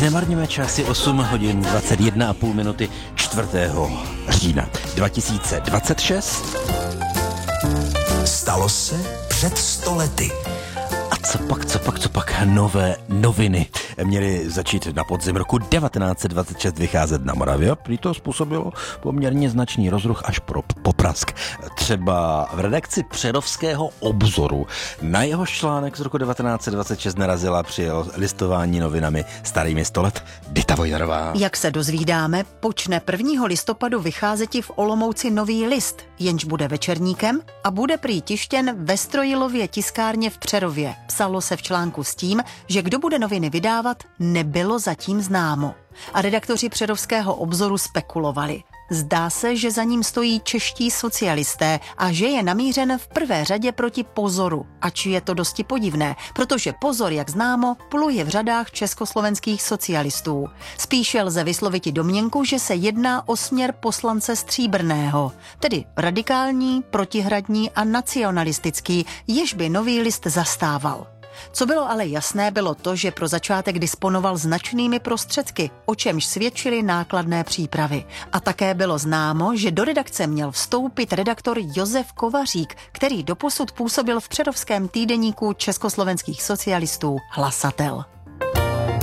nemarněme časy 8 hodin 21,5 minuty 4. října 2026. Stalo se před 100 lety. A co pak nové noviny měly začít na podzim roku 1926 vycházet na Moravě. Prý to způsobilo poměrně značný rozruch až pro poprask. Třeba v redakci Přerovského obzoru na jeho článek z roku 1926 narazila při listování novinami starými 100 let Dita Vojnarová. Jak se dozvídáme, počne 1. listopadu vycházeti v Olomouci Nový list, jenž bude večerníkem a bude prý tištěn ve Strojilově tiskárně v Přerově. Psalo se v článku s tím, že kdo bude noviny vydávat, nebylo zatím známo. A redaktoři Přerovského obzoru spekulovali. Zdá se, že za ním stojí čeští socialisté a že je namířen v prvé řadě proti Pozoru. Ač je to dosti podivné, protože Pozor, jak známo, pluje v řadách československých socialistů. Spíše lze vysloviti domněnku, že se jedná o směr poslance Stříbrného, tedy radikální, protihradní a nacionalistický, jež by Nový list zastával. Co bylo ale jasné, bylo to, že pro začátek disponoval značnými prostředky, o čemž svědčily nákladné přípravy. A také bylo známo, že do redakce měl vstoupit redaktor Josef Kovařík, který doposud působil v přerovském týdeníku československých socialistů Hlasatel.